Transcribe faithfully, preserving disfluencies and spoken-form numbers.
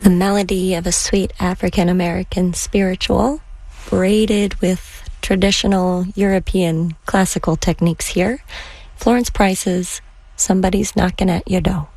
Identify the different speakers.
Speaker 1: The melody of a sweet African-American spiritual, braided with traditional European classical techniques here. Florence Price's Somebody's Knocking at Your Door.